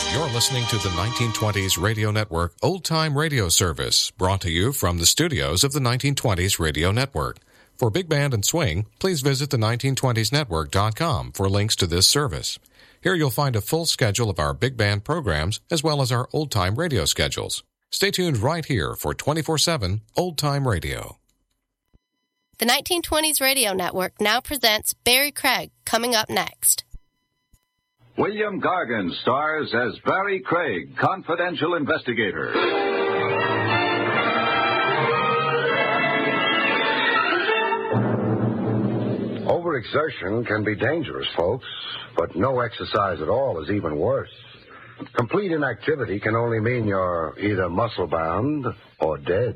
You're listening to the 1920s Radio Network Old Time Radio Service, brought to you from the studios of the 1920s Radio Network. For Big Band and Swing, please visit the 1920snetwork.com for links to this service. Here you'll find a full schedule of our big band programs as well as our old-time radio schedules. Stay tuned right here for 24/7 old-time radio. The 1920s Radio Network now presents Barry Craig, coming up next. William Gargan stars as Barry Craig, confidential investigator. Overexertion can be dangerous, folks, but no exercise at all is even worse. Complete inactivity can only mean you're either muscle-bound or dead.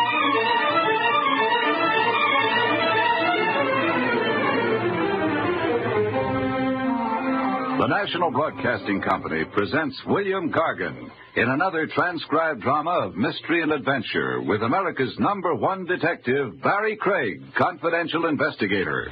The National Broadcasting Company presents William Gargan in another transcribed drama of mystery and adventure with America's #1 detective, Barry Craig, confidential investigator.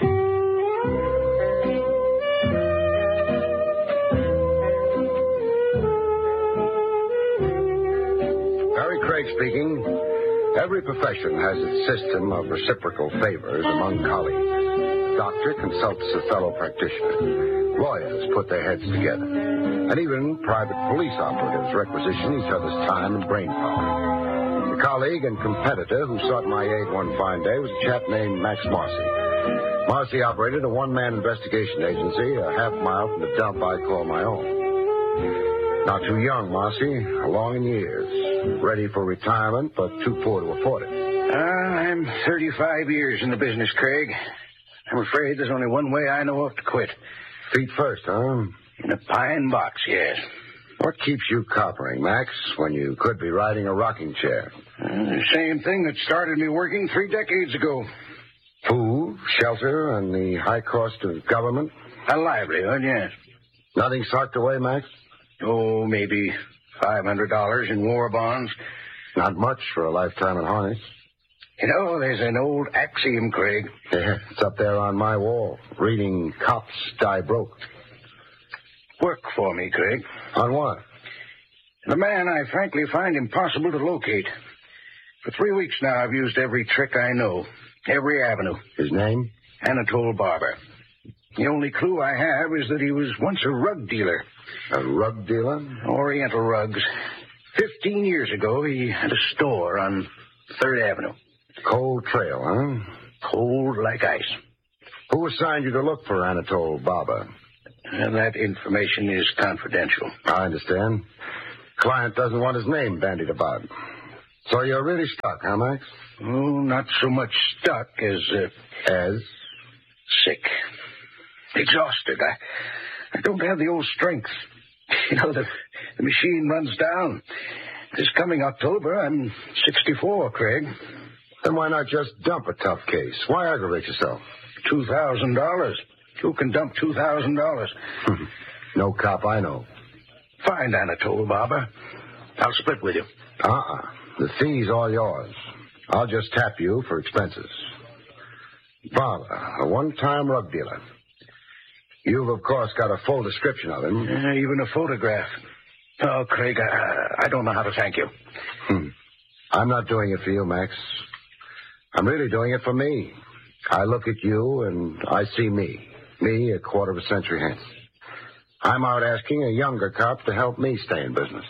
Barry Craig speaking. Every profession has its system of reciprocal favors among colleagues. Doctor consults a fellow practitioner. Lawyers put their heads together. And even private police operatives requisition each other's time and brain power. The colleague and competitor who sought my aid one fine day was a chap named Max Marcy. Marcy operated a one-man investigation agency a half mile from the dump I call my own. Not too young, Marcy, along in years. Ready for retirement, but too poor to afford it. I'm 35 years in the business, Craig. I'm afraid there's only one way I know of to quit. Feet first, huh? In a pine box, yes. What keeps you coppering, Max, when you could be riding a rocking chair? The same thing that started me working 3 decades ago. Food, shelter, and the high cost of government? A livelihood, yes. Nothing socked away, Max? Oh, maybe $500 in war bonds. Not much for a lifetime in harness. You know, there's an old axiom, Craig. Yeah, it's up there on my wall, reading Cops Die Broke. Work for me, Craig. On what? The man I frankly find impossible to locate. For 3 weeks now, I've used every trick I know, every avenue. His name? Anatole Barber. The only clue I have is that he was once a rug dealer. A rug dealer? Oriental rugs. 15 years ago, he had a store on 3rd Avenue. Cold trail, huh? Cold like ice. Who assigned you to look for Anatole Barber? That information is confidential. I understand. Client doesn't want his name bandied about. So you're really stuck, huh, Max? Oh, not so much stuck as... As? Sick. Exhausted. I don't have the old strength. You know, the machine runs down. This coming October, I'm 64, Craig. Then why not just dump a tough case? Why aggravate yourself? $2,000. Who can dump $2,000? No cop I know. Find Anatole Barber. I'll split with you. The fee's all yours. I'll just tap you for expenses. Barber, a one-time rug dealer. You've, of course, got a full description of him. Even a photograph. Oh, Craig, I don't know how to thank you. I'm not doing it for you, Max. I'm really doing it for me. I look at you and I see me. Me a quarter of a century hence. I'm out asking a younger cop to help me stay in business.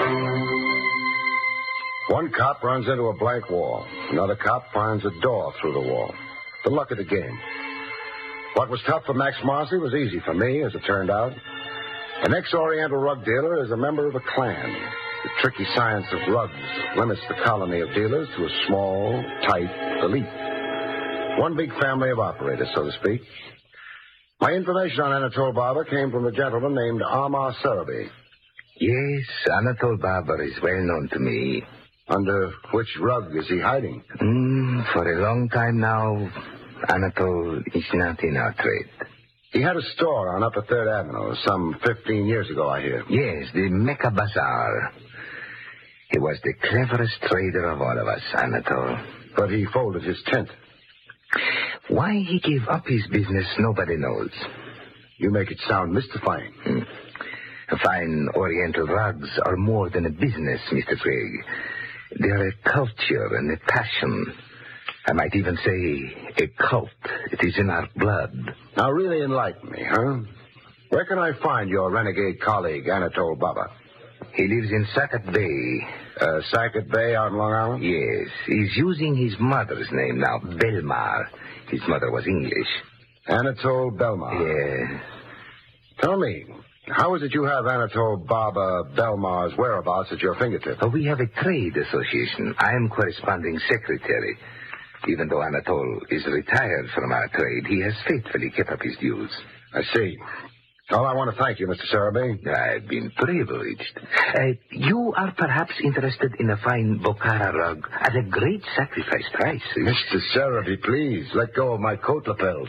One cop runs into a blank wall. Another cop finds a door through the wall. The luck of the game. What was tough for Max Marcy was easy for me, as it turned out. An ex-Oriental rug dealer is a member of a clan. The tricky science of rugs limits the colony of dealers to a small, tight elite. One big family of operators, so to speak. My information on Anatole Barber came from a gentleman named Amar Sarabi. Yes, Anatole Barber is well known to me. Under which rug is he hiding? For a long time now, Anatole is not in our trade. He had a store on Upper 3rd Avenue some 15 years ago, I hear. Yes, the Mecca Bazaar. He was the cleverest trader of all of us, Anatole. But he folded his tent. Why he gave up his business, nobody knows. You make it sound mystifying. Fine Oriental rugs are more than a business, Mr. Craig. They're a culture and a passion. I might even say a cult. It is in our blood. Now, really enlighten me, huh? Where can I find your renegade colleague, Anatole Baba? He lives in Sackett Bay. Sackett Bay out in Long Island? Yes. He's using his mother's name now, Belmar. His mother was English. Anatole Belmar. Yes. Tell me, how is it you have Anatole Baba Belmar's whereabouts at your fingertips? We have a trade association. I am corresponding secretary. Even though Anatole is retired from our trade, he has faithfully kept up his dues. I see. Well, I want to thank you, Mr. Sarabi. I've been privileged. You are perhaps interested in a fine Bokhara rug at a great sacrifice price. Mr. Sarabi, please, let go of my coat lapels.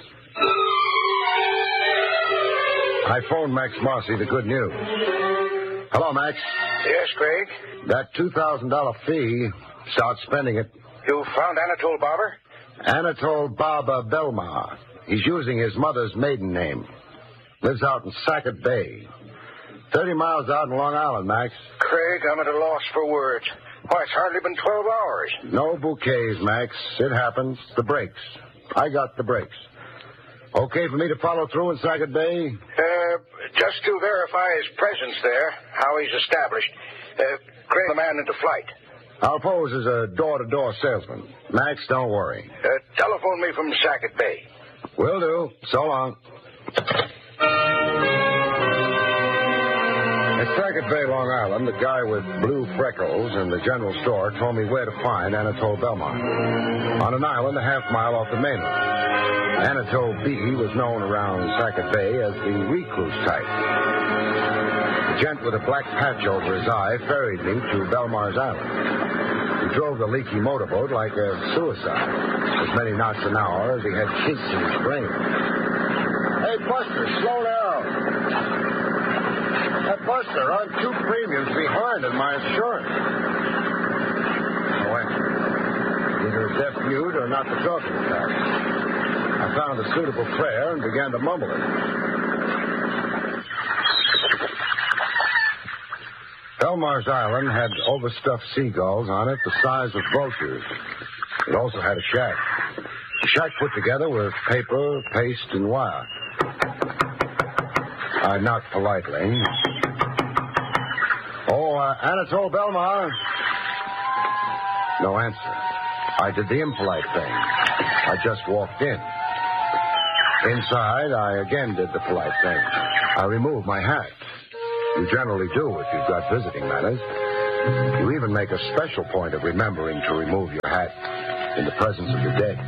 I phoned Max Marcy the good news. Hello, Max. Yes, Craig? That $2,000 fee, start spending it. You found Anatole Barber? Anatole Baba Belmar. He's using his mother's maiden name. Lives out in Sackett Bay. 30 miles out in Long Island, Max. Craig, I'm at a loss for words. Why, it's hardly been 12 hours. No bouquets, Max. It happens. The brakes. I got the brakes. Okay for me to follow through in Sackett Bay? Just to verify his presence there, how he's established. Craig, the man into flight. I'll pose as a door-to-door salesman. Max, don't worry. Telephone me from Sackett Bay. Will do. So long. At Sackett Bay, Long Island, the guy with blue freckles in the general store told me where to find Anatole Belmar. On an island a half-mile off the mainland. Anatole B. was known around Sackett Bay as the recluse type. The gent with a black patch over his eye ferried me to Belmar's Island. He drove the leaky motorboat like a suicide, as many knots an hour as he had kinks in his brain. Hey, Buster, slow down. Hey, Buster, I'm 2 premiums behind in my insurance. No answer. Either a deaf mute or not the talking type. I found a suitable prayer and began to mumble it. Belmar's Island had overstuffed seagulls on it the size of vultures. It also had a shack. A shack put together with paper, paste, and wire. I knocked politely. Oh, Anatole Belmar. No answer. I did the impolite thing. I just walked in. Inside, I again did the polite thing. I removed my hat. You generally do if you've got visiting manners. You even make a special point of remembering to remove your hat in the presence of your dead.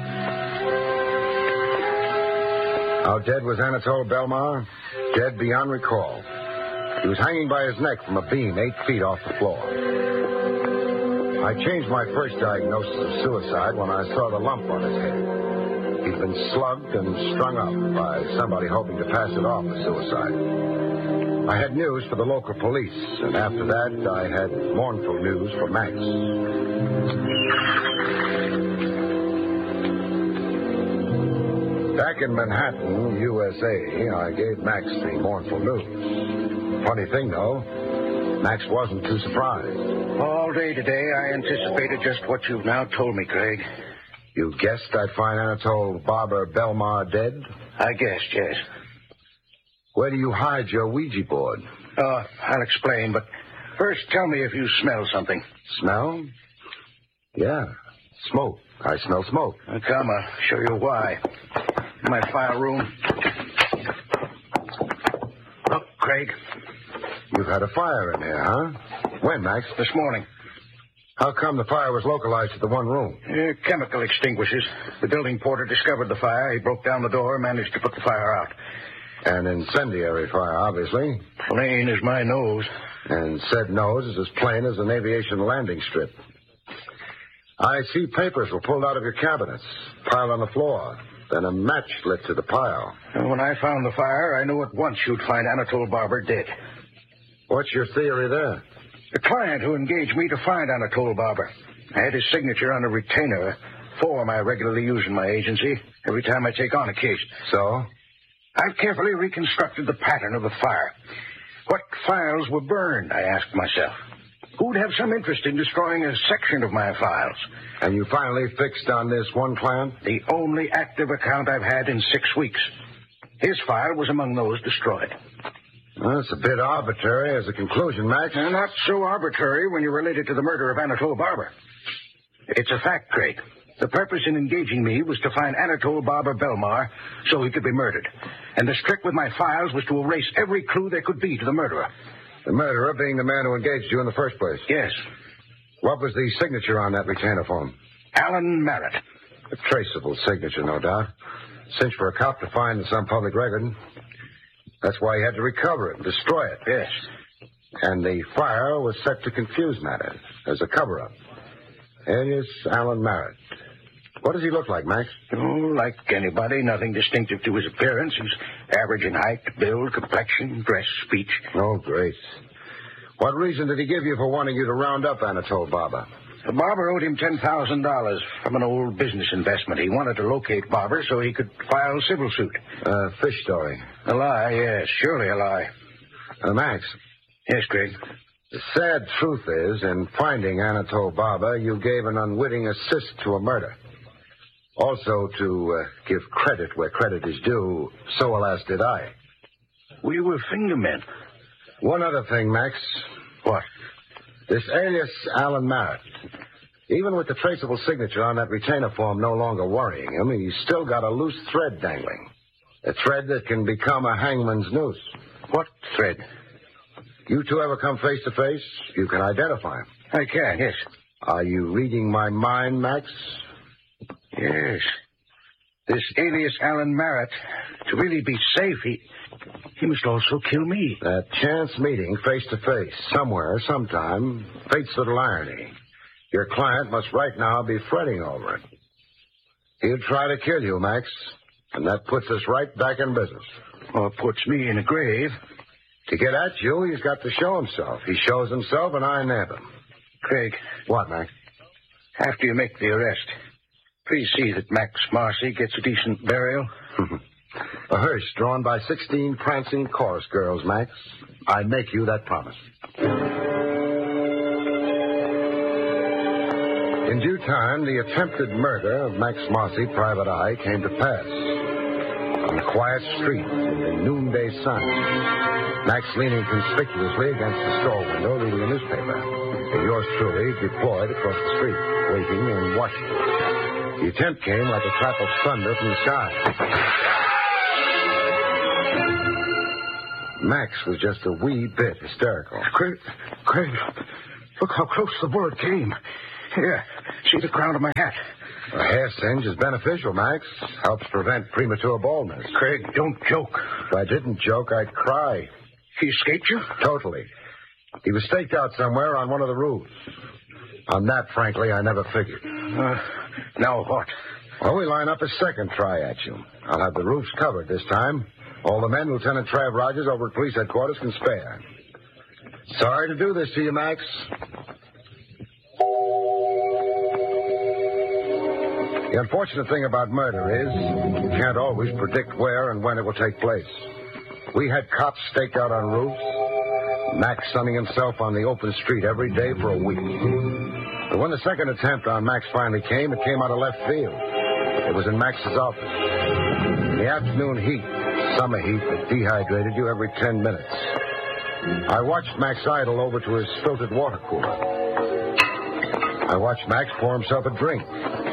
How dead was Anatole Belmar? Dead beyond recall. He was hanging by his neck from a beam 8 feet off the floor. I changed my first diagnosis of suicide when I saw the lump on his head. He'd been slugged and strung up by somebody hoping to pass it off as suicide. I had news for the local police, and after that, I had mournful news for Max. Back in Manhattan, USA, I gave Max the mournful news. Funny thing, though, Max wasn't too surprised. All day today, I anticipated just what you've now told me, Craig. You guessed I'd find Anatole Barber Belmar dead? I guessed, yes. Where do you hide your Ouija board? I'll explain, but first tell me if you smell something. Smell? Yeah, smoke. I smell smoke. Come, I'll show you why. In my file room. Look, Craig. You've had a fire in here, huh? When, Max? This morning. How come the fire was localized to the one room? Chemical extinguishers. The building porter discovered the fire. He broke down the door and managed to put the fire out. An incendiary fire, obviously. Plain as my nose. And said nose is as plain as an aviation landing strip. I see papers were pulled out of your cabinets, piled on the floor. Then a match lit to the pile. And when I found the fire, I knew at once you'd find Anatole Barber dead. What's your theory there? The client who engaged me to find Anatole Barber. I had his signature on a retainer, form I regularly use in my agency every time I take on a case. So? I've carefully reconstructed the pattern of the fire. What files were burned, I asked myself. Who'd have some interest in destroying a section of my files? And you finally fixed on this one client? The only active account I've had in 6 weeks. His file was among those destroyed. Well, that's a bit arbitrary as a conclusion, Max. Not so arbitrary when you're related to the murder of Anatole Barber. It's a fact, Craig. The purpose in engaging me was to find Anatole Barber Belmar so he could be murdered. And the trick with my files was to erase every clue there could be to the murderer. The murderer being the man who engaged you in the first place? Yes. What was the signature on that retainer form? Alan Merritt. A traceable signature, no doubt. Cinch for a cop to find in some public record. That's why he had to recover it and destroy it. Yes. And the fire was set to confuse matters as a cover-up. Alias Alan Merritt. What does he look like, Max? Oh, like anybody. Nothing distinctive to his appearance. He's average in height, build, complexion, dress, speech. Oh, great. What reason did he give you for wanting you to round up Anatole Barber? Barber owed him $10,000 from an old business investment. He wanted to locate Barber so he could file civil suit. Fish story. A lie, yes. Surely a lie. Max. Yes, Craig. The sad truth is, in finding Anatole Barber, you gave an unwitting assist to a murder. Also, to give credit where credit is due, so alas did I. We were fingermen. One other thing, Max. What? This alias Alan Merritt. Even with the traceable signature on that retainer form no longer worrying him, he's still got a loose thread dangling. A thread that can become a hangman's noose. What thread? You two ever come face to face, you can identify him. I can, yes. Are you reading my mind, Max? Yes. This alias Alan Merritt, to really be safe, he must also kill me. That chance meeting face to face, somewhere, sometime, fate's little irony. Your client must right now be fretting over it. He'll try to kill you, Max, and that puts us right back in business. Or puts me in a grave. To get at you, he's got to show himself. He shows himself, and I nab him. Craig. What, Max? After you make the arrest, please see that Max Marcy gets a decent burial. A hearse drawn by 16 prancing chorus girls, Max. I make you that promise. In due time, the attempted murder of Max Marcy, Private Eye, came to pass. On a quiet street in the noonday sun, Max leaning conspicuously against the store window, reading a newspaper. And yours truly deployed across the street, waiting and watching. The attempt came like a clap of thunder from the sky. Max was just a wee bit hysterical. Craig, look how close the bullet came. Here, see the crown of my hat. A hair singe is beneficial, Max. Helps prevent premature baldness. Craig, don't joke. If I didn't joke, I'd cry. He escaped you? Totally. He was staked out somewhere on one of the roofs. On that, frankly, I never figured. Now what? Well, we line up a second try at you. I'll have the roofs covered this time. All the men Lieutenant Trav Rogers over at police headquarters can spare. Sorry to do this to you, Max. The unfortunate thing about murder is you can't always predict where and when it will take place. We had cops staked out on roofs, Max sunning himself on the open street every day for a week. But when the second attempt on Max finally came, it came out of left field. It was in Max's office. In the afternoon heat, summer heat that dehydrated you every 10 minutes. I watched Max idle over to his filtered water cooler. I watched Max pour himself a drink.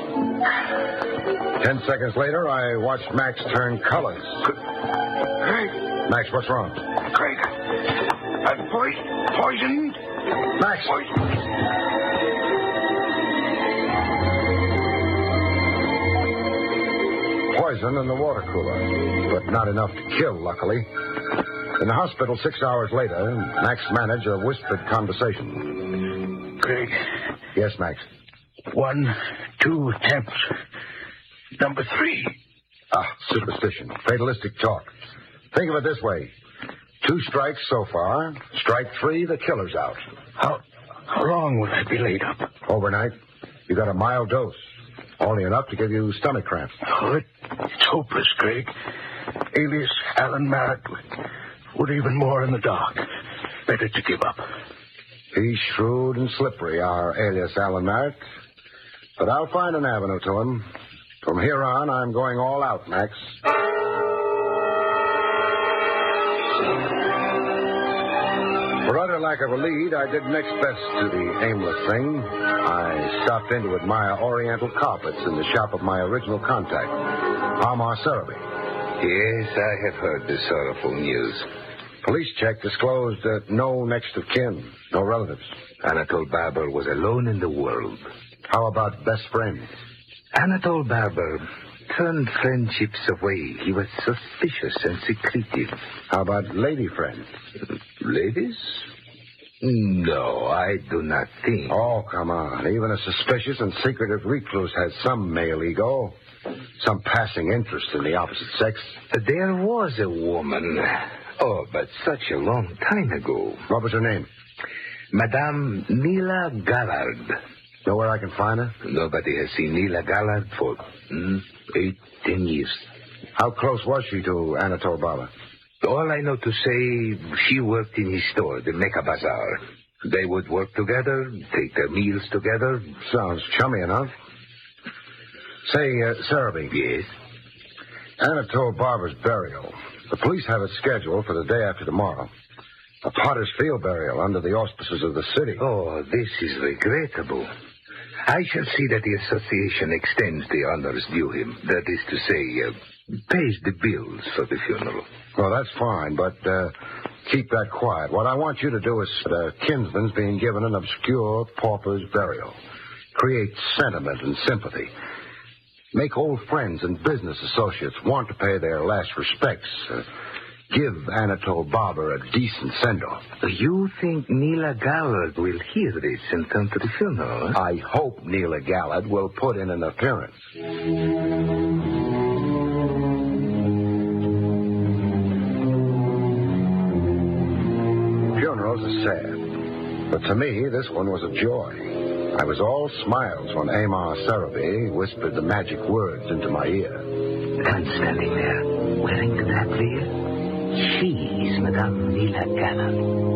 10 seconds later, I watched Max turn colors. Craig. Max, what's wrong? Craig, I'm poisoned. Max. Poison in the water cooler, but not enough to kill, luckily. In the hospital 6 hours later, Max managed a whispered conversation. Craig. Yes, Max. 1, 2 attempts. Number 3. Superstition. Fatalistic talk. Think of it this way. 2 strikes so far. Strike 3, the killer's out. How long will I be laid up? Overnight. You got a mild dose. Only enough to give you stomach cramps. Oh, it's hopeless, Craig. Alias Alan Merritt would even more in the dark. better to give up. He's shrewd and slippery, our alias Alan Merritt. But I'll find an avenue to him. From here on, I'm going all out, Max. For utter lack of a lead, I did next best to the aimless thing. I stopped in to admire Oriental carpets in the shop of my original contact, Amar Sarabi. Yes, I have heard the sorrowful news. Police check disclosed no next of kin, no relatives. Anatole Barber was alone in the world. How about best friends? Anatole Barber turned friendships away. He was suspicious and secretive. How about lady friends? Ladies? No, I do not think. Oh, come on. Even a suspicious and secretive recluse has some male ego. Some passing interest in the opposite sex. There was a woman. Oh, but such a long time ago. What was her name? Madame Nila Gallard. Know where I can find her? Nobody has seen Nila Gallard for 10 years. How close was she to Anatole Barber? All I know to say, she worked in his store, the Mecca Bazaar. They would work together, take their meals together. Sounds chummy enough. Say, Sarabi. Yes? Anatole Barber's burial. The police have it scheduled for the day after tomorrow. A Potter's Field burial under the auspices of the city. Oh, this is regrettable. I shall see that the association extends the honors due him. That is to say, pays the bills for the funeral. Well, that's fine, but keep that quiet. What I want you to do is kinsman's being given an obscure pauper's burial. Create sentiment and sympathy. Make old friends and business associates want to pay their last respects. Give Anatole Barber a decent send-off. You think Nila Gallard will hear this and come to the funeral? Huh? I hope Nila Gallard will put in an appearance. Funerals are sad, but to me, this one was a joy. I was all smiles when Amar Sarabi whispered the magic words into my ear. And standing there, wearing that veil, she is Madame Nila Gallard.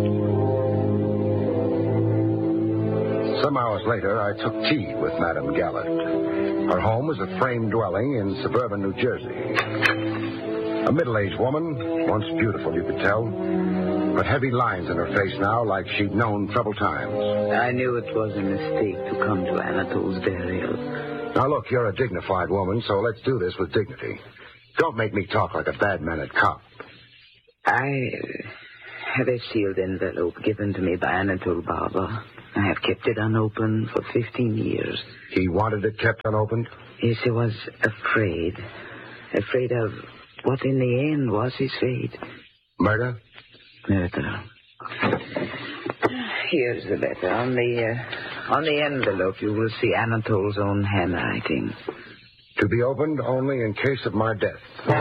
Some hours later, I took tea with Madame Gallard. Her home was a frame dwelling in suburban New Jersey. A middle-aged woman, once beautiful, you could tell, but heavy lines in her face now like she'd known troubled times. I knew it was a mistake to come to Anatole's burial. Now, look, you're a dignified woman, so let's do this with dignity. Don't make me talk like a bad-mannered cop. I have a sealed envelope given to me by Anatole Barber. I have kept it unopened for 15 years. He wanted it kept unopened? Yes, he was afraid. Afraid of what in the end was his fate. Murder? Murder. Here's the letter. On the envelope, you will see Anatole's own handwriting. To be opened only in case of my death.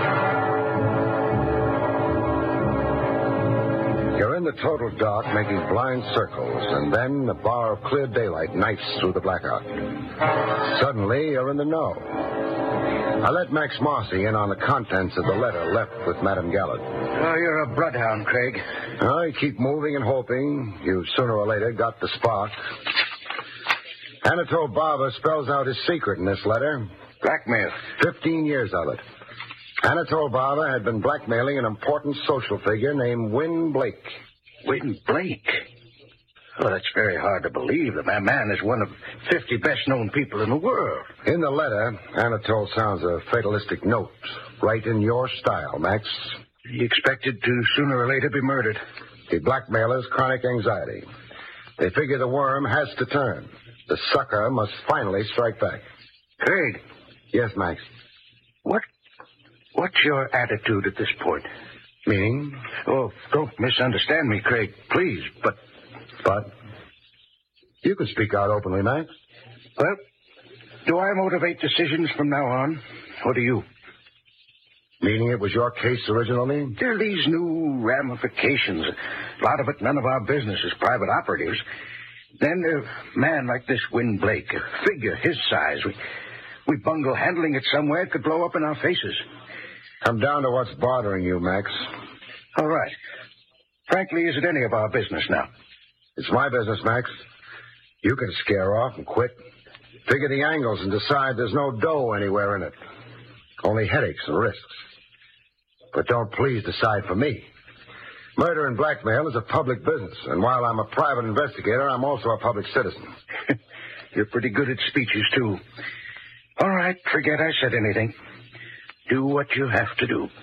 You're in the total dark, making blind circles, and then a bar of clear daylight nights through the blackout. Suddenly, you're in the know. I let Max Marcy in on the contents of the letter left with Madame Gallard. Oh, you're a bloodhound, Craig. I keep moving and hoping you sooner or later got the spark. Anatole Barber spells out his secret in this letter. Blackmail. 15 years of it. Anatole Barber had been blackmailing an important social figure named Win Blake. Win Blake? Oh, that's very hard to believe. The man is one of 50 best-known people in the world. In the letter, Anatole sounds a fatalistic note. Right in your style, Max. He expected to sooner or later be murdered. The blackmailer's chronic anxiety. They figure the worm has to turn. The sucker must finally strike back. Craig. Yes, Max. What's your attitude at this point? Meaning? Oh, don't misunderstand me, Craig, please, but... But? You can speak out openly, Max. Well, do I motivate decisions from now on, or do you? Meaning it was your case originally? There are these new ramifications. A lot of it none of our business as private operatives. Then a man like this Win Blake, a figure his size, we bungle handling it somewhere, it could blow up in our faces. Come down to what's bothering you, Max. All right. Frankly, is it any of our business now? It's my business, Max. You can scare off and quit. Figure the angles and decide there's no dough anywhere in it. Only headaches and risks. But don't please decide for me. Murder and blackmail is a public business, and while I'm a private investigator, I'm also a public citizen. You're pretty good at speeches, too. All right, forget I said anything. Do what you have to do.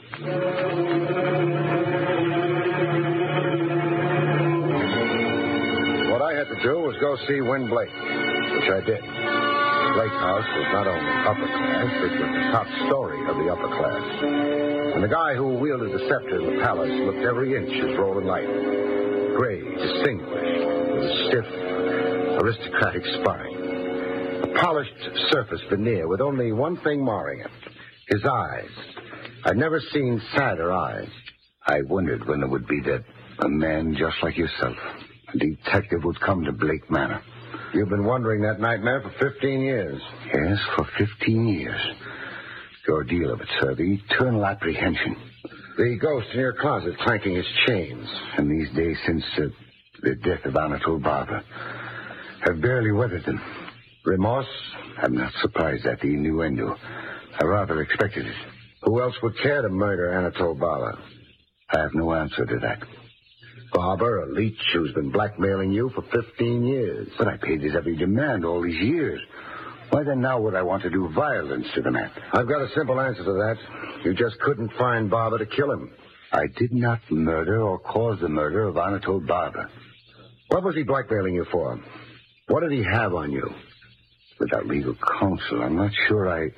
What I had to do was go see Win Blake, which I did. Blake House was not only upper class, it was the top story of the upper class. And the guy who wielded the scepter in the palace looked every inch his role in life. Gray, distinguished, with a stiff, aristocratic spine. A polished surface veneer with only one thing marring it. His eyes. I'd never seen sadder eyes. I wondered when it would be that a man just like yourself, a detective, would come to Blake Manor. You've been wondering that nightmare for 15 years. Yes, for 15 years. The ordeal of it, sir, the eternal apprehension. The ghost in your closet clanking his chains. And these days since the death of Anatole Barber, have barely weathered them. Remorse? I'm not surprised at the innuendo. I rather expected it. Who else would care to murder Anatole Barber? I have no answer to that. Barber, a leech who's been blackmailing you for 15 years. But I paid his every demand all these years. Why then now would I want to do violence to the man? I've got a simple answer to that. You just couldn't find Barber to kill him. I did not murder or cause the murder of Anatole Barber. What was he blackmailing you for? What did he have on you? Without legal counsel, I'm not sure I...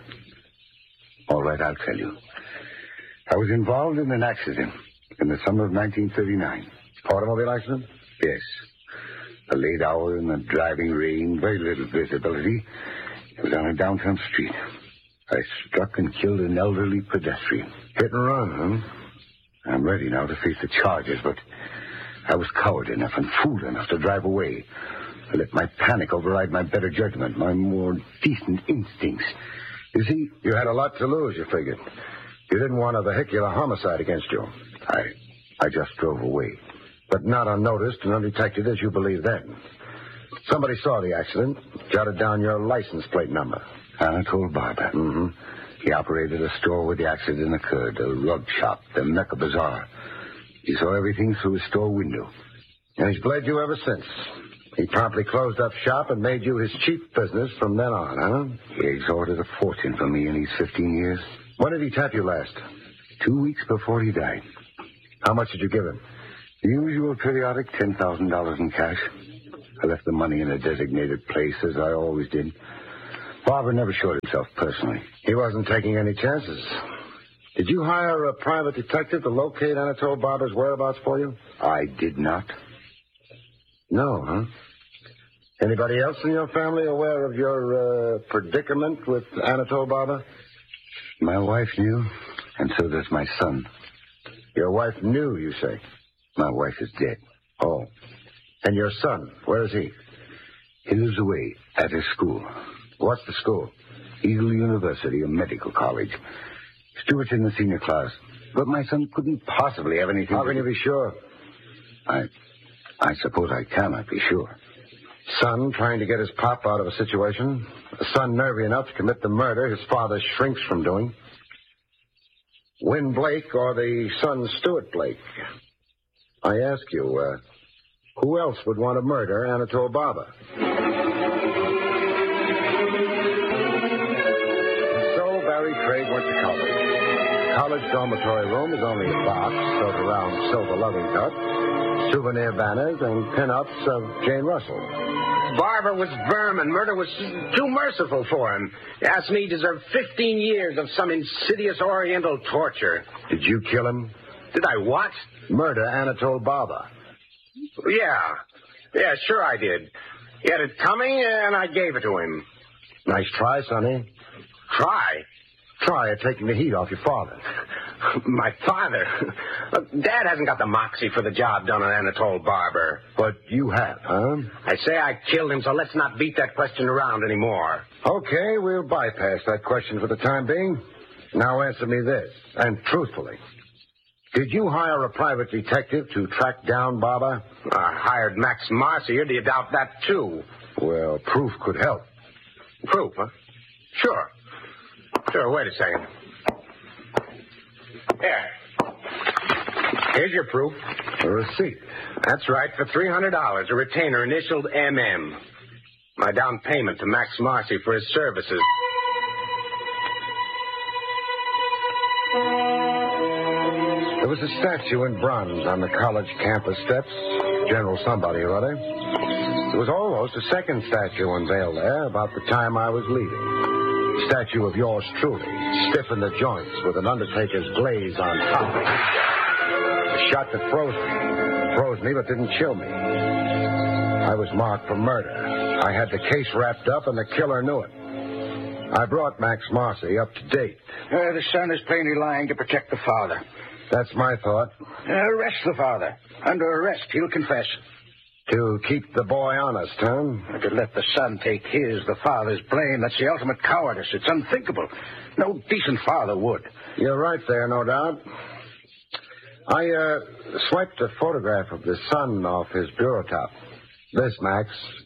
All right, I'll tell you. I was involved in an accident in the summer of 1939. Automobile accident? Yes. A late hour in the driving rain, very little visibility. It was on a downtown street. I struck and killed an elderly pedestrian. Hit and run, huh? I'm ready now to face the charges, but I was coward enough and fool enough to drive away. I let my panic override my better judgment, my more decent instincts. You see, you had a lot to lose, you figured. You didn't want a vehicular homicide against you. I just drove away. But not unnoticed and undetected as you believed then. Somebody saw the accident, jotted down your license plate number. Anatole Barber. Mm-hmm. He operated a store where the accident occurred, a rug shop, the Mecca Bazaar. He saw everything through his store window. And he's bled you ever since. He promptly closed up shop and made you his chief business from then on, huh? He extorted a fortune from me in these 15 years. When did he tap you last? 2 weeks before he died. How much did you give him? The usual periodic $10,000 in cash. I left the money in a designated place, as I always did. Barber never showed himself personally. He wasn't taking any chances. Did you hire a private detective to locate Anatole Barber's whereabouts for you? I did not. No, huh? Anybody else in your family aware of your predicament with Anatole Barber? My wife knew, and so does my son. Your wife knew, you say? My wife is dead. Oh. And your son, where is he? He lives away at his school. What's the school? Eagle University, a medical college. Stuart's in the senior class. But my son couldn't possibly have anything How can you be sure? I suppose I cannot be sure. Son trying to get his pop out of a situation. A son nervy enough to commit the murder his father shrinks from doing. Win Blake or the son Stuart Blake? I ask you, who else would want to murder Anatole Barber? So Barry Craig went to college. College dormitory room is only a box built around silver loving cup, souvenir banners, and pin-ups of Jane Russell. Barber was vermin. Murder was too merciful for him. Ask me, he deserved 15 years of some insidious oriental torture. Did you kill him? Did I what? Murder Anatole Barber. Yeah, sure I did. He had it coming, and I gave it to him. Nice try, Sonny. Try? Try at taking the heat off your father. My father? Look, Dad hasn't got the moxie for the job done on Anatole Barber. But you have, huh? I say I killed him, so let's not beat that question around anymore. Okay, we'll bypass that question for the time being. Now answer me this, and truthfully. Did you hire a private detective to track down Baba? I hired Max Marcy. Do you doubt that, too? Well, proof could help. Proof, huh? Sure. Sure, wait a second. Here. Here's your proof. A receipt. That's right, for $300, a retainer initialed MM. My down payment to Max Marcy for his services. There was a statue in bronze on the college campus steps. General somebody or other. There was almost a second statue unveiled there about the time I was leaving. A statue of yours truly, stiff in the joints with an undertaker's glaze on top. A shot that froze me but didn't chill me. I was marked for murder. I had the case wrapped up and the killer knew it. I brought Max Marcy up to date. The son is plainly lying to protect the father. That's my thought. Arrest the father. Under arrest, he'll confess. To keep the boy honest, huh? To let the son take the father's blame, that's the ultimate cowardice. It's unthinkable. No decent father would. You're right there, no doubt. I swiped a photograph of the son off his bureau top. This, Max.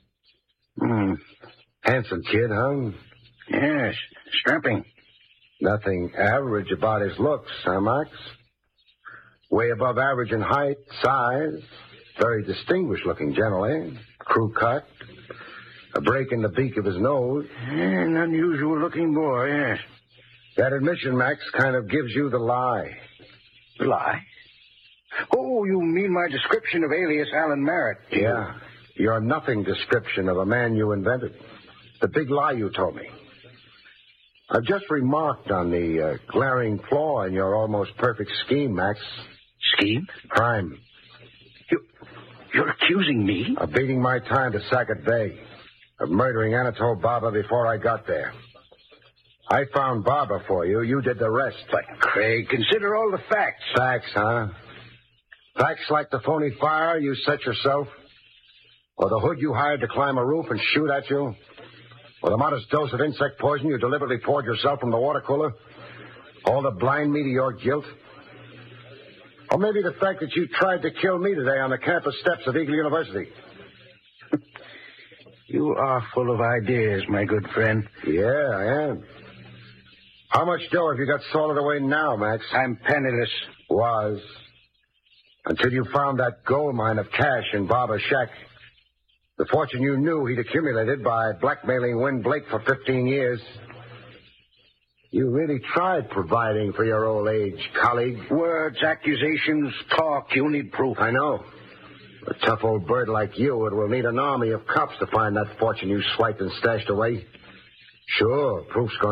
Handsome kid, huh? Yes, strapping. Nothing average about his looks, huh, Max? Way above average in height, size. Very distinguished looking generally. Crew cut. A break in the beak of his nose. An unusual looking boy, yes. That admission, Max, kind of gives you the lie. The lie? Oh, you mean my description of alias Alan Merritt? Yeah. Your nothing description of a man you invented. The big lie you told me. I've just remarked on the glaring flaw in your almost perfect scheme, Max. Scheme? Crime. You're accusing me? Of beating my time to Sackett Bay. Of murdering Anatole Baba before I got there. I found Baba for you. You did the rest. But, Craig, consider all the facts. Facts, huh? Facts like the phony fire you set yourself? Or the hood you hired to climb a roof and shoot at you? Or the modest dose of insect poison you deliberately poured yourself from the water cooler? All to blind me to your guilt? Or maybe the fact that you tried to kill me today on the campus steps of Eagle University? You are full of ideas, my good friend. Yeah, I am. How much dough have you got salted away now, Max? I'm penniless. Was. Until you found that gold mine of cash in Baba's shack. The fortune you knew he'd accumulated by blackmailing Win Blake for 15 years. You really tried providing for your old age, colleague. Words, accusations, talk. You'll need proof. I know. A tough old bird like you, it will need an army of cops to find that fortune you swiped and stashed away. Sure, proof's going